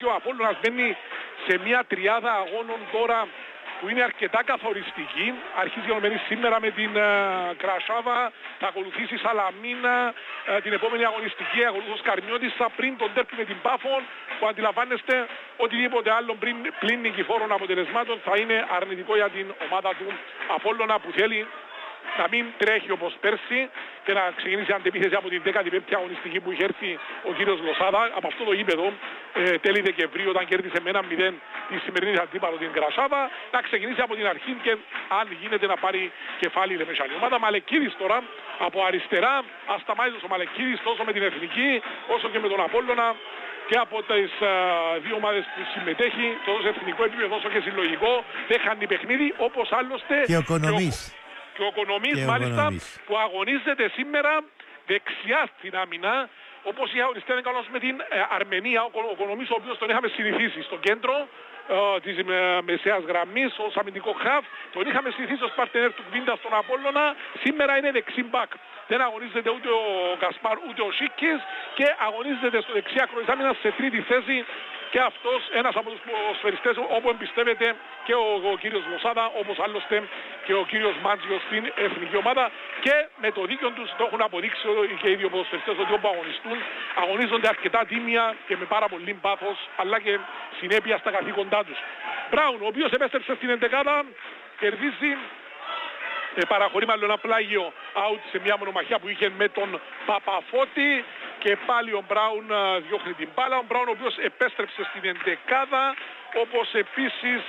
ο Απόλλωνας μπαίνει σε μια τριάδα αγώνων τώρα που είναι αρκετά καθοριστική. Αρχίζει ενωμένη σήμερα με την Κρασάβα, θα ακολουθήσει Σαλαμίνα την επόμενη αγωνιστική, ακολούθως Καρμιώτισσα πριν τον τέρπι με την Πάφων, που αντιλαμβάνεστε οτιδήποτε άλλο πλην νικηφόρων αποτελεσμάτων θα είναι αρνητικό για την ομάδα του Απόλλωνα, που θέλει να μην τρέχει όπως πέρσι και να ξεκινήσει αντεπίθεση από την 15η αγωνιστική που είχε έρθει ο κύριος Λοσάδα από αυτό το γήπεδο τέλη Δεκεμβρίου, όταν κέρδισε με 1-0 τη σημερινή αντίπαλο την Κρασάβα, να ξεκινήσει από την αρχή και αν γίνεται να πάρει κεφάλι η Λεμεσανή ομάδα. Μαλεκίδης τώρα από αριστερά, ασταμάτητος ο Μαλεκίδης τόσο με την Εθνική όσο και με τον Απόλλωνα και από τις δύο ομάδες που συμμετέχει, τόσο σε εθνικό επίπεδο όσο και συλλογικό, δεν χάνει παιχνίδι, όπως άλλωστε και ο Κονομής. Και ο Κονομής μάλιστα που αγωνίζεται σήμερα δεξιά στην άμυνα, όπως είχε αγωνιστεί με την Αρμενία. Ο Κονομής, ο οποίος τον είχαμε συνηθίσει στο κέντρο της μεσαίας γραμμής ως αμυντικό χαφ, τον είχαμε συνηθίσει ως παρτενέρ του Κβίντα στον Απόλλωνα, σήμερα είναι δεξί μπακ. Δεν αγωνίζεται ούτε ο Γκασπάρ ούτε ο Σίκης και αγωνίζεται στο δεξί άκρο της άμυνας σε τρίτη θέση. Και αυτός ένας από τους ποδοσφαιριστές όπου εμπιστεύεται και ο κύριος Λοσάδα, όπως άλλωστε και ο κύριος Μάντζιος στην εθνική ομάδα, και με το δίκιο τους το έχουν αποδείξει και οι δύο ποδοσφαιριστές ότι όπου αγωνιστούν αγωνίζονται αρκετά τίμια και με πάρα πολύ πάθος αλλά και συνέπεια στα καθήκοντά τους. Μπράουν, ο οποίος επέστρεψε στην εντεκάδα, κερδίζει, παραχωρεί μάλλον ένα πλάγιο out σε μια μονομαχία που είχε με τον Παπαφώτη και πάλι ο Μπράουν διώχνει την μπάλα. Ο Μπράουν ο οποίος επέστρεψε στην εντεκάδα, όπως επίσης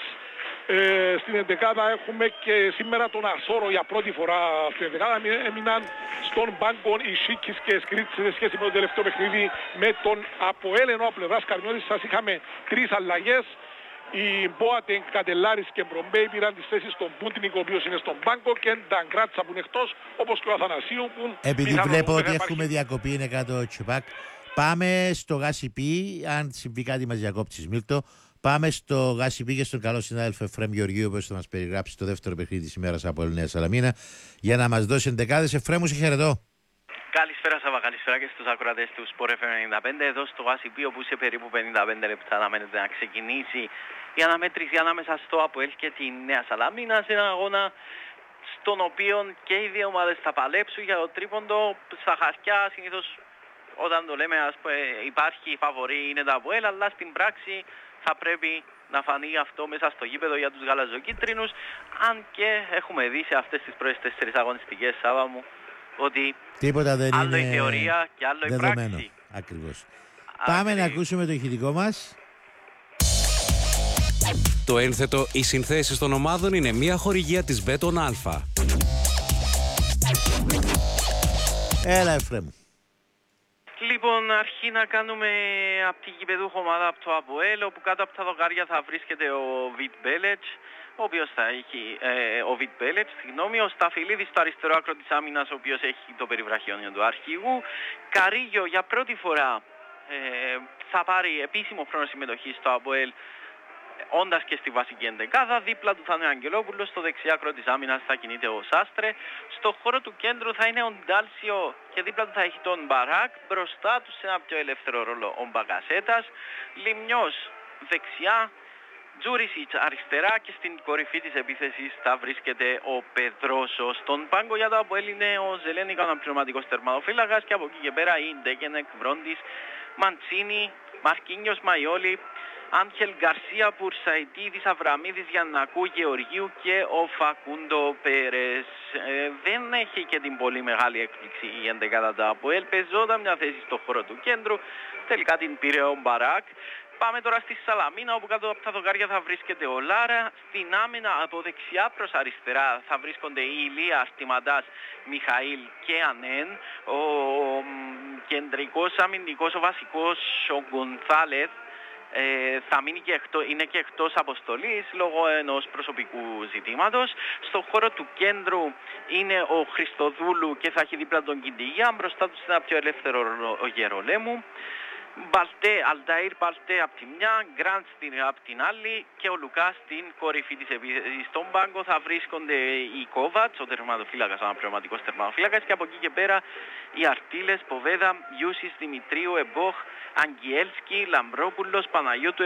στην εντεκάδα έχουμε και σήμερα τον Ασόρο για πρώτη φορά στην εντεκάδα. Έμειναν στον πάγκο οι Σίκης και Σκρίτς σε σχέση με το τελευταίο παιχνίδι με τον Αποέλ, ενώ από πλευράς Καρμιώτης σας είχαμε τρεις αλλαγές. Οι Μπόατεν, Κατελάρης και Μπρομπέι πήραν τις θέσεις στον Πούντινικ, ο οποίος είναι στον πάγκο, και Νταγκράτσα που είναι εκτός, όπως και ο Αθανασίου που... Επειδή βλέπω ότι έχουμε διακοπή, είναι κάτω τσεπάκ, πάμε στο Γάσιπι, αν συμβεί κάτι μας διακόψεις Μίλτο, πάμε στο Γάσιπι και στον καλό συνάδελφο Εφραίμ Γεωργίου, ο οποίος θα μας περιγράψει το δεύτερο παιχνίδι της ημέρας από Νέα Σαλαμίνα, για να μας δώσει εντεκάδες. Εφραίμ, σε χαιρετώ. Καλησπέρα Σάβα, καλησπέρα και στους ακροατές του Sport FM 95, εδώ στο Γάσιπι, όπου σε περίπου 55 λεπτά αναμένεται να ξεκινήσει η αναμέτρηση ανάμεσα στο ΑΠΟΕΛ και τη Νέα Σαλαμίνα, σε έναν αγώνα στον οποίο και οι δύο ομάδες θα παλέψουν για το τρίποντο. Στα χαρτιά συνήθως όταν το λέμε υπάρχει φαβορί είναι το ΑΠΟΕΛ, αλλά στην πράξη θα πρέπει να φανεί αυτό μέσα στο γήπεδο για τους γαλαζοκίτρινους, αν και έχουμε δει σε αυτές τις πρώτες 4 αγωνιστικές, Σάβα μου, ότι τίποτα δεν άλλο είναι η θεωρία και άλλο δεδομένο. η πράξη. Ακριβώς. Πάμε να ακούσουμε το ηχητικό μας. Το ένθετο «Οι συνθέσεις των ομάδων» είναι μια χορηγία της Μπέτον Αλφα. Έλα Εφραίμ. Λοιπόν, αρχή να κάνουμε από τη γηπεδούχο ομάδα από το ΑΠΟΕΛ, όπου κάτω από τα δοκάρια θα βρίσκεται ο Βιτ Μπέλετς, ο οποίος θα έχει, ο Σταφυλίδης στο αριστερό άκρο της άμυνας, ο οποίος έχει το περιβραχιόνιο του αρχηγού. Καρίγιο για πρώτη φορά θα πάρει επίσημο χρόνο συμμετοχή στο ΑΠΟΕΛ, όντας και στη βασική εντεκάδα. Δίπλα του θα είναι ο Αγγελόπουλος, στο δεξιά άκρο της άμυνας θα κινείται ο Σάστρε. Στο χώρο του κέντρου θα είναι ο Ντάλσιο και δίπλα του θα έχει τον Μπαράκ. Μπροστά του σε ένα πιο ελεύθερο ρόλο ο Μπαγκασέτας. Λιμνιός δεξιά, Τζούρισιτς αριστερά και στην κορυφή της επίθεσης θα βρίσκεται ο Πεδρόσο. Στον πάγκο για το ΑΠΟΕΛ είναι ο Ζελένικα, ο αναπληρωματικός τερματοφύλακας, και από εκεί και πέρα η Ντέκενεκ, Βρόντις, Μαντσίνη, Μαρκίνιος, Μαϊόλη, Άγχελ Γκαρσία, Πουρσαϊτίδης, Αβραμίδης, Γιαννακού, Γεωργίου και ο Φακούντο Πέρες. Δεν έχει και την πολύ μεγάλη έκπληξη η εντεκάδα του ΑΠΟΕΛ. Πεζόταν μια θέση στο χώρο του κέντρου, τελικά την πήρε ο Μπαράκ. Πάμε τώρα στη Σαλαμίνα, όπου κάτω από τα δοκάρια θα βρίσκεται ο Λάρα. Στην άμυνα από δεξιά προς αριστερά θα βρίσκονται η Ηλία, Αρτιμαντάς, Μιχαήλ και Ανέν. Ο κεντρικός αμυντικός, ο βασικός, ο Γκονθάλεθ, θα μείνει είναι και εκτός αποστολής λόγω ενός προσωπικού ζητήματος. Στο χώρο του κέντρου είναι ο Χριστοδούλου και θα έχει δίπλα τον Κιντιγιά. Μπροστά του ένα πιο ελεύθερο ο Γερολέμου. Αλταΐρ Μπαλτέ από τη μια, Γκραντ από την άλλη και ο Λουκάς στην κορυφή της επίθεσης. Στον πάγκο θα βρίσκονται οι Κόβατς, ο τερματοφύλακας, ο αναπληρωματικός τερματοφύλακας, και από εκεί και πέρα οι Αρτίλες, Ποβέδα, Γιούσης, Δημητρίου, Εμπόχ, Αγγιέλσκι, Λαμπρόπουλος, Παναγιώτου,